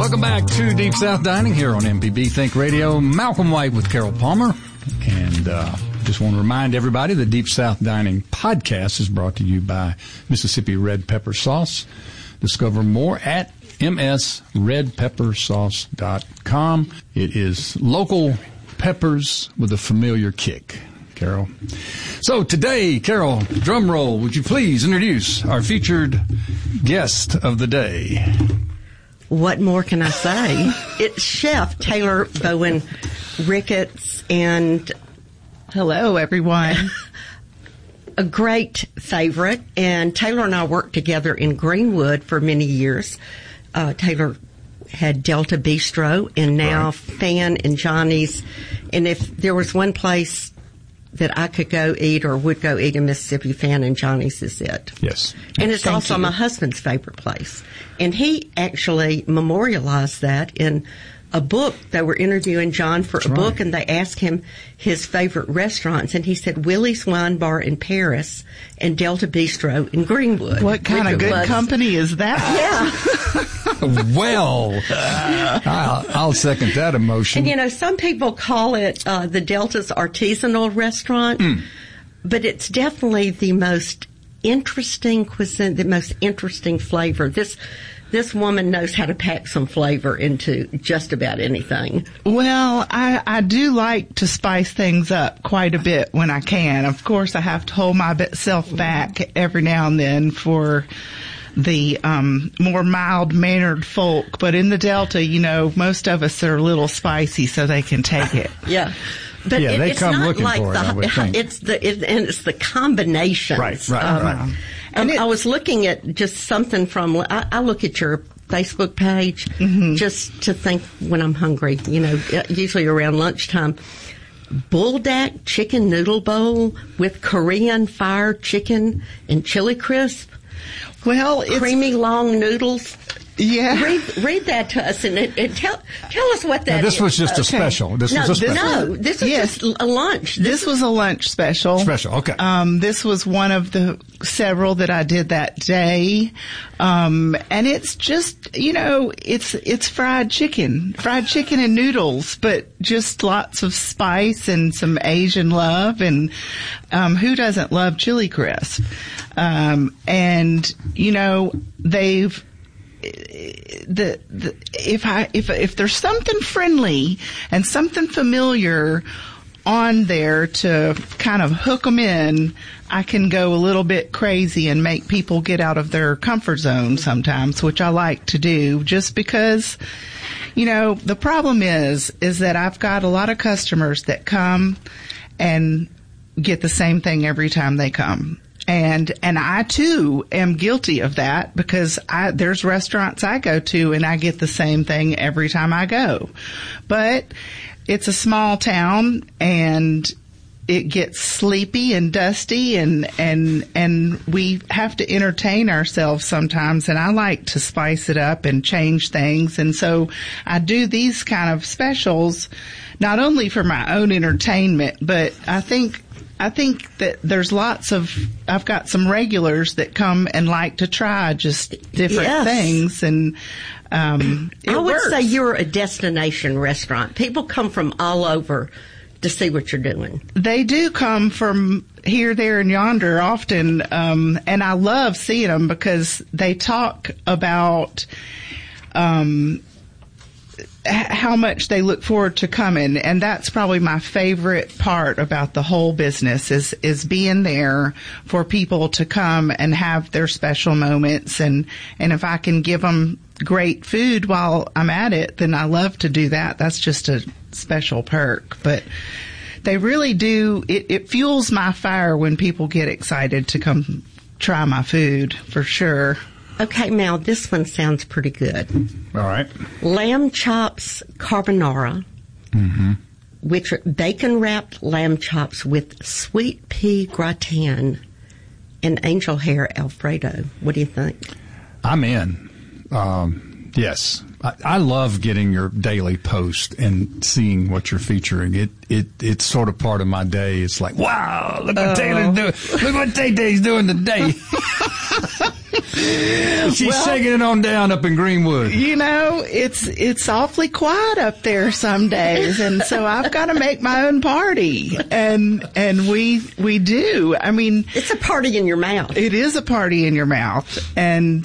Welcome back to Deep South Dining here on MPB Think Radio. Malcolm White with Carol Palmer. And just want to remind everybody the Deep South Dining podcast is brought to you by Mississippi Red Pepper Sauce. Discover more at msredpeppersauce.com. It is local peppers with a familiar kick. Carol. So today, Carol, drum roll, would you please introduce our featured guest of the day? What more can I say? It's Chef Taylor Bowen Ricketts, and hello, everyone. A great favorite, and Taylor and I worked together in Greenwood for many years. Taylor had Delta Bistro, and now Fan and Johnny's. And if there was one place that I could go eat or would go eat in Mississippi, Fan and Johnny's is it. Yes. And it's also my husband's favorite place. And he actually memorialized that in a book. They were interviewing John for a book, and they asked him his favorite restaurants, and he said Willie's Wine Bar in Paris and Delta Bistro in Greenwood. What kind of good company is that? Yeah. Well, I'll second that emotion. And, some people call it the Delta's artisanal restaurant, but it's definitely the most interesting cuisine, the most interesting flavor. This woman knows how to pack some flavor into just about anything. Well, I do like to spice things up quite a bit when I can. Of course, I have to hold myself back every now and then for the more mild-mannered folk. But in the Delta, most of us are a little spicy, so they can take it. Yeah. But they it's come not looking like for it, I would think. It's the combinations. Right. I was looking at just something from, I look at your Facebook page just to think when I'm hungry, usually around lunchtime. Buldak chicken noodle bowl with Korean fried chicken and chili crisp. Well, it's creamy long noodles. Yeah. Read that to us and tell us what that is. This was just a special. This was just a lunch. This was a lunch special. Okay. This was one of the several that I did that day. And it's just, it's fried chicken and noodles, but just lots of spice and some Asian love. And, who doesn't love chili crisp? And, they've, if there's something friendly and something familiar on there to kind of hook them in, I can go a little bit crazy and make people get out of their comfort zone sometimes, which I like to do just because, the problem is that I've got a lot of customers that come and get the same thing every time they come. And I too am guilty of that because there's restaurants I go to and I get the same thing every time I go. But it's a small town and it gets sleepy and dusty and we have to entertain ourselves sometimes, and I like to spice it up and change things. And so I do these kind of specials not only for my own entertainment, but I think that there's I've got some regulars that come and like to try just different things, and I would say you're a destination restaurant. People come from all over to see what you're doing. They do come from here, there, and yonder often, and I love seeing them because they talk about how much they look forward to coming, and that's probably my favorite part about the whole business is being there for people to come and have their special moments, and if I can give them great food while I'm at it, then I love to do that. That's just a special perk. But they really do, it fuels my fire when people get excited to come try my food, for sure. Okay, Mal, this one sounds pretty good. All right. Lamb chops carbonara, which are bacon-wrapped lamb chops with sweet pea gratin and angel hair Alfredo. What do you think? I'm in. Yes. I love getting your daily post and seeing what you're featuring. It's sort of part of my day. It's like, wow, look what Taylor's doing. Look what Tay-Tay's doing today. She's shaking it on down up in Greenwood. You know, it's awfully quiet up there some days, and so I've got to make my own party, and we do. I mean, it's a party in your mouth. It is a party in your mouth, and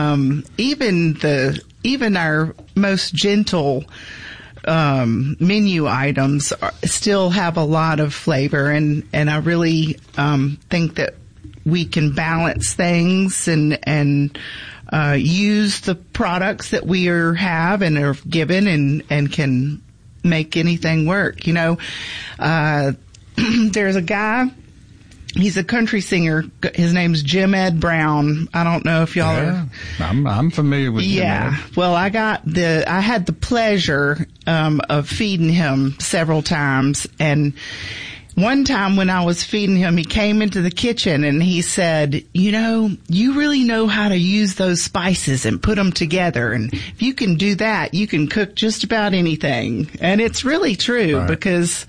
even our most gentle menu items still have a lot of flavor, and I really think that we can balance things and use the products that we have and are given and can make anything work. You know, there's a guy, he's a country singer. His name's Jim Ed Brown. I don't know if y'all are. I'm familiar with Jim Ed. Well, I had the pleasure of feeding him several times, and one time when I was feeding him, he came into the kitchen and he said, you know, you really know how to use those spices and put them together. And if you can do that, you can cook just about anything. And it's really true, right? Because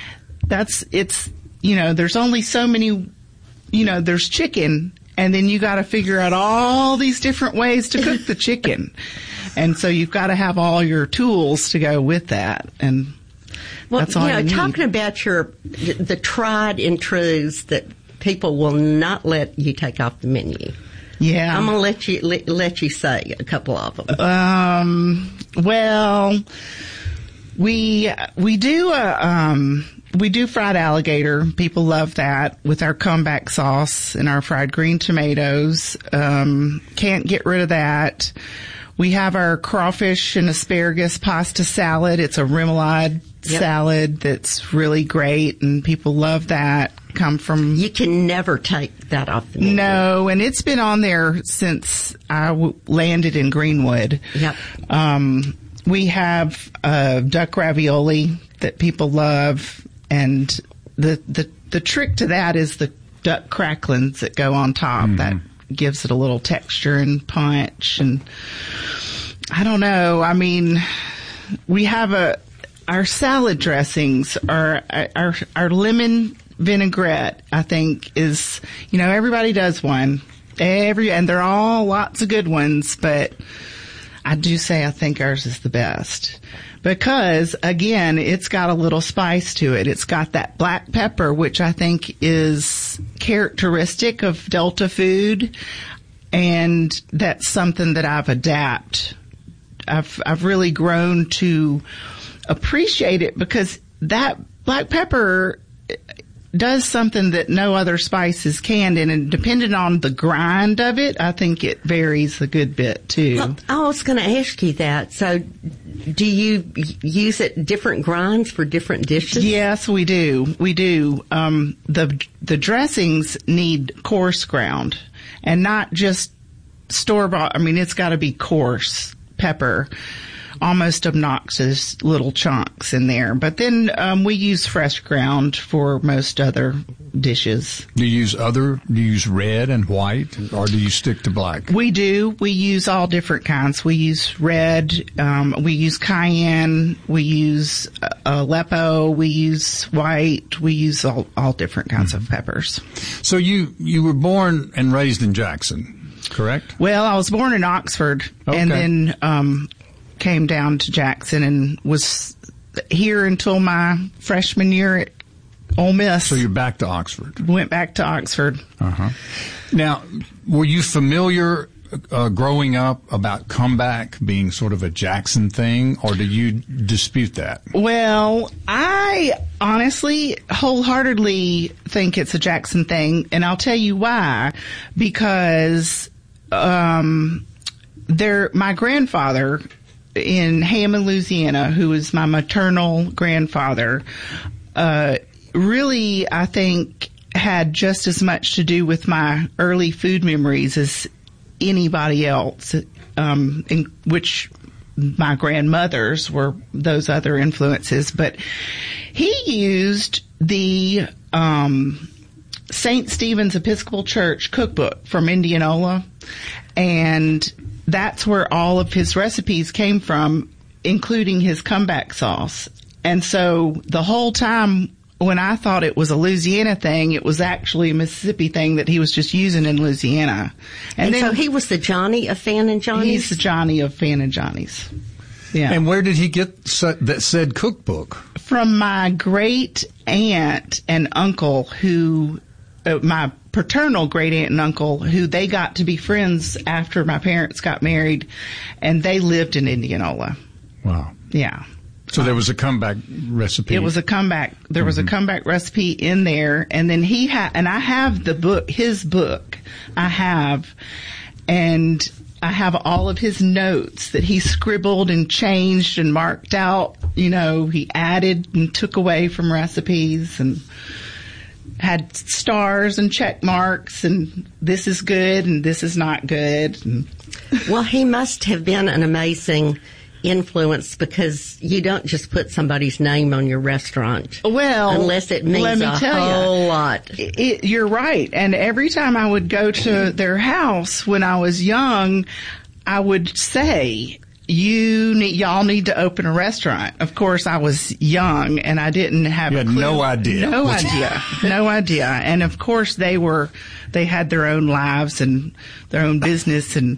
you know, there's only so many, you know, there's chicken, and then you got to figure out all these different ways to cook the chicken. And so you've got to have all your tools to go with that. And that's all you need. Talking about the tried and trues that people will not let you take off the menu. Yeah. I'm going to let you say a couple of them. Well, we do fried alligator. People love that with our comeback sauce and our fried green tomatoes. Can't get rid of that. We have our crawfish and asparagus pasta salad. It's a remoulade salad that's really great, and people love that. You can never take that off the menu. No, and it's been on there since I landed in Greenwood. Yep. We have duck ravioli that people love, and the trick to that is the duck cracklings that go on top. Mm-hmm. That gives it a little texture and punch. And I don't know. I mean, we have our salad dressings, our lemon vinaigrette, I think is, you know, everybody does one. And they're all lots of good ones, but I do say I think ours is the best. Because, again, it's got a little spice to it. It's got that black pepper, which I think is characteristic of Delta food, and that's something that I've adapted. I've really grown to appreciate it, because that black pepper does something that no other spices can, and depending on the grind of it, I think it varies a good bit too. Well, I was going to ask you that. So, do you use it different grinds for different dishes? Yes, we do. We do. The dressings need coarse ground, and not just store-bought. I mean, it's got to be coarse pepper. Almost obnoxious little chunks in there. But then we use fresh ground for most other dishes. Do you use red and white, or do you stick to black? We do. We use all different kinds. We use red, we use cayenne, we use Aleppo, we use white, we use all different kinds of peppers. So you were born and raised in Jackson, correct? Well, I was born in Oxford, and then came down to Jackson and was here until my freshman year at Ole Miss. So you're back to Oxford. Went back to Oxford. Uh-huh. Now, were you familiar growing up about comeback being sort of a Jackson thing, or do you dispute that? Well, I honestly wholeheartedly think it's a Jackson thing, and I'll tell you why. Because my grandfather in Hammond, Louisiana, who was my maternal grandfather, really, I think, had just as much to do with my early food memories as anybody else, in which my grandmothers were those other influences. But he used the St. Stephen's Episcopal Church cookbook from Indianola, and that's where all of his recipes came from, including his comeback sauce. And so the whole time when I thought it was a Louisiana thing, it was actually a Mississippi thing that he was just using in Louisiana. And then, so he was the Johnny of Fan and Johnny's? He's the Johnny of Fan and Johnny's. Yeah. And where did he get that said cookbook? From my great aunt and uncle who, my paternal great aunt and uncle, who they got to be friends after my parents got married, and they lived in Indianola. Wow. Yeah. So there was a comeback recipe. It was a comeback. There was a comeback recipe in there, and then he had, and I have the book, his book. I have all of his notes that he scribbled and changed and marked out. You know, he added and took away from recipes and had stars and check marks and this is good and this is not good. Well, he must have been an amazing influence, because you don't just put somebody's name on your restaurant. Well, unless it means a whole lot. You're right. And every time I would go to their house when I was young, I would say, y'all need to open a restaurant. Of course, I was young and I didn't have you a had clue. no idea. No idea. And of course they had their own lives and their own business and,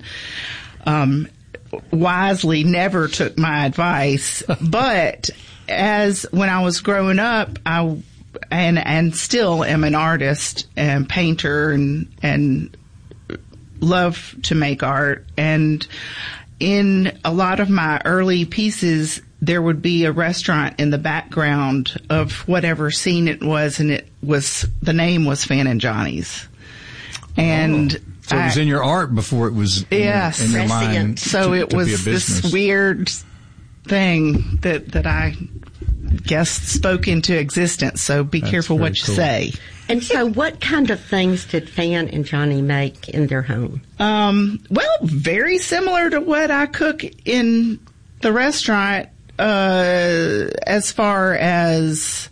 wisely never took my advice. But when I was growing up, and still am an artist and painter and love to make art. And in a lot of my early pieces, there would be a restaurant in the background of whatever scene it was, and the name was Fan and Johnny's. And so it was in your art before it was in your mind. So it was this weird thing that I guess spoke into existence. So be careful what you say. And so what kind of things did Fan and Johnny make in their home? Well, very similar to what I cook in the restaurant, as far as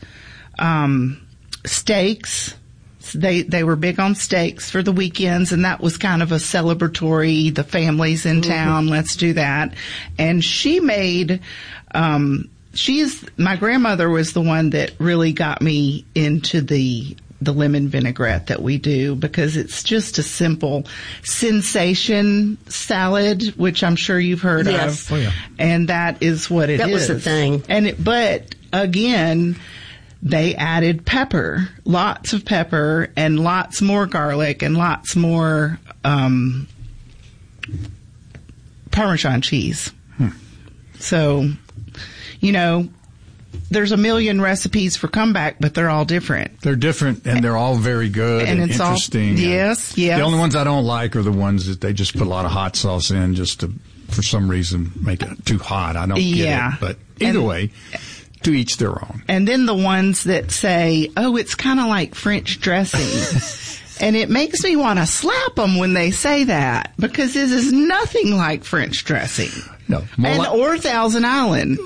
steaks. They were big on steaks for the weekends, and that was kind of a celebratory, the family's in town, let's do that. And she made, my grandmother was the one that really got me into the lemon vinaigrette that we do, because it's just a simple sensation salad, which I'm sure you've heard of. Oh, yeah. And that is what it is. That was the thing. But again, they added pepper, lots of pepper, and lots more garlic, and lots more Parmesan cheese. So, there's a million recipes for comeback, but they're all different. They're different, and they're all very good and it's interesting. Yes. The only ones I don't like are the ones that they just put a lot of hot sauce in just to, for some reason, make it too hot. I don't get it. But either way, to each their own. And then the ones that say, oh, it's kind of like French dressing. And it makes me want to slap them when they say that, because this is nothing like French dressing. No. Or Thousand Island.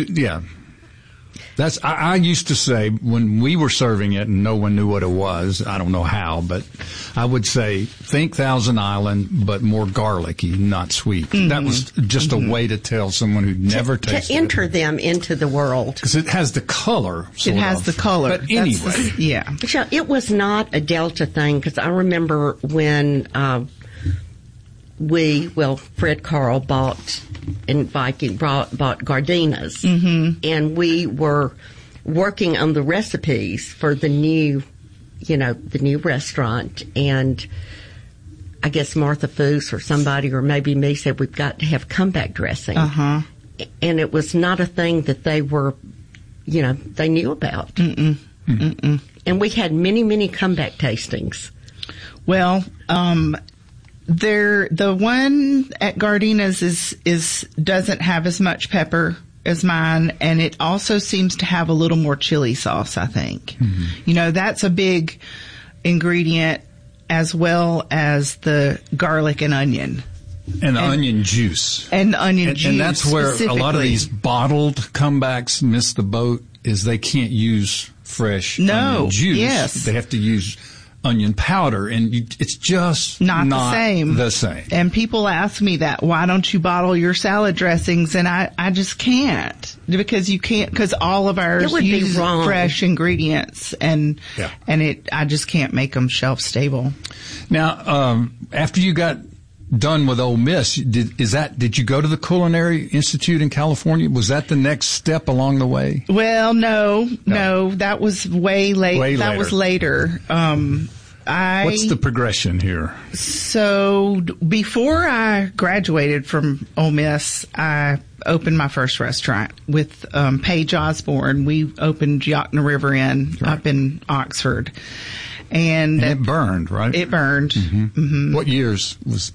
I used to say when we were serving it and no one knew what it was, I don't know how, but I would say, think Thousand Island, but more garlicky, not sweet. Mm-hmm. That was just a way to tell someone who'd never tasted it. To enter them into the world. Because it has the color, It has the color. But anyway. So it was not a Delta thing, because I remember when Fred Carl bought Gardina's, and we were working on the recipes for the new restaurant, and I guess Martha Foose or somebody, or maybe me, said we've got to have comeback dressing. And it was not a thing that they were, they knew about. And we had many, many comeback tastings. Well, the one at Gardina's is doesn't have as much pepper as mine, and it also seems to have a little more chili sauce, I think. That's a big ingredient, as well as the garlic and onion. And the onion juice. And the onion juice. And that's where a lot of these bottled comebacks miss the boat, is they can't use fresh onion juice. Yes. They have to use onion powder, and it's just not the same. And people ask me that, why don't you bottle your salad dressings? And I just can't. because you can't, because all of ours It would be use wrong. fresh ingredients, and I just can't make them shelf stable. Now, after you got done with Ole Miss, did you go to the Culinary Institute in California? Was that the next step along the way? Well, no, that was way late. That was later. What's the progression here? So before I graduated from Ole Miss, I opened my first restaurant with Paige Osborne. We opened Yakna River Inn up in Oxford. And it burned, right? It burned. Mm-hmm. Mm-hmm. What years were those?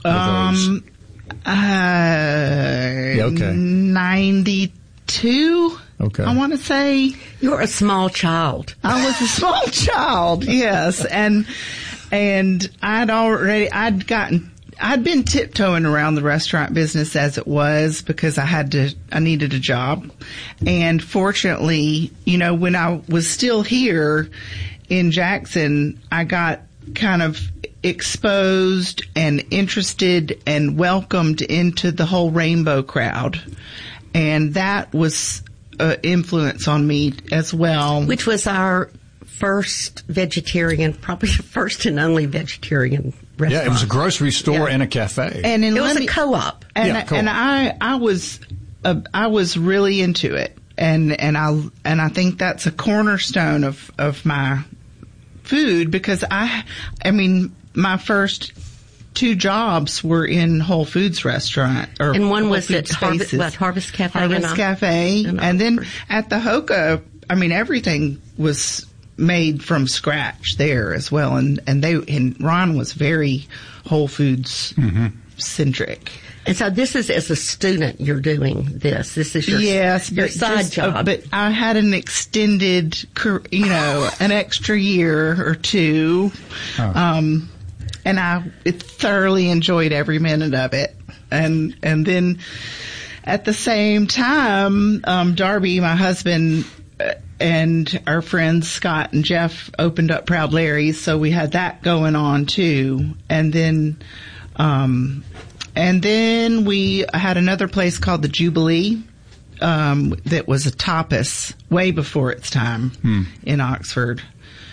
92. Okay. I want to say. You're a small child. I was a small child, yes. And I'd been tiptoeing around the restaurant business as it was because I needed a job. And fortunately, when I was still here in Jackson, I got kind of exposed and interested and welcomed into the whole rainbow crowd. And that was influence on me as well. Which was our first vegetarian, probably the first and only vegetarian restaurant. Yeah, it was a grocery store and a cafe. And it was a co-op. And I was really into it. And I think that's a cornerstone of my food because I mean, my first 2 jobs were in Whole Foods restaurant. And one was at Harvest Cafe. Harvest Cafe. And then at the Hoka, I mean, everything was made from scratch there as well. And Ron was very Whole Foods centric. And so this is as a student you're doing this. This is your side job. But I had an extended, an extra year or 2. Oh. And I thoroughly enjoyed every minute of it. And then at the same time, Darby, my husband, and our friends Scott and Jeff opened up Proud Larry's, so we had that going on too. And then we had another place called the Jubilee, that was a tapas way before its time in Oxford.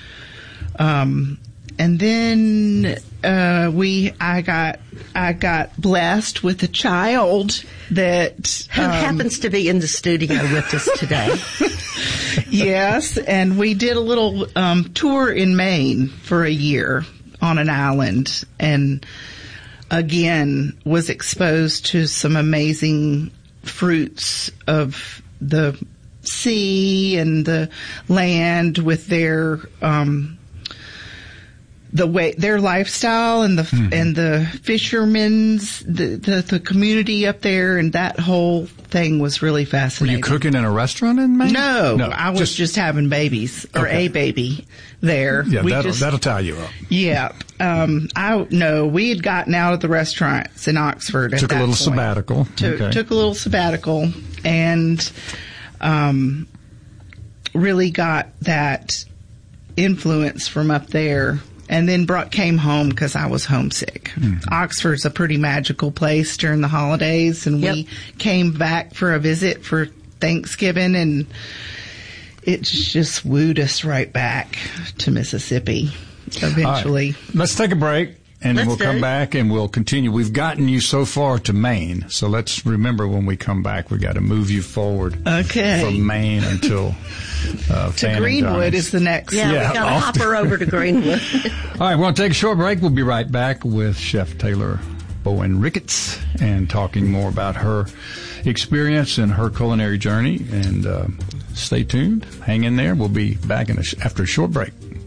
And then I got blessed with a child that who happens to be in the studio with us today. Yes, and we did a little tour in Maine for a year on an island, and again was exposed to some amazing fruits of the sea and the land with their their lifestyle and the fishermen's the community up there, and that whole thing was really fascinating. Were you cooking in a restaurant in Maine? No, I was just having babies or a baby there. Yeah, that'll tie you up. Yeah, we had gotten out of the restaurants in Oxford. Took a little sabbatical. Took a little sabbatical and really got that influence from up there. And then came home because I was homesick. Mm-hmm. Oxford's a pretty magical place during the holidays, and we came back for a visit for Thanksgiving, and it just wooed us right back to Mississippi eventually. Right. Let's take a break, and then we'll come back and we'll continue. We've gotten you so far to Maine, so let's remember when we come back, we got to move you forward from Maine until to Greenwood is the next. Yeah, we got to hop her over to Greenwood. All right, we're going to take a short break. We'll be right back with Chef Taylor Bowen Ricketts and talking more about her experience and her culinary journey. And stay tuned. Hang in there. We'll be back after a short break.